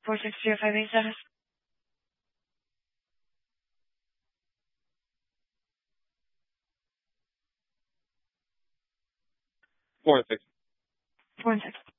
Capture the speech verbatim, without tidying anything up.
Four six zero five eight seven. Four and six. Four and six.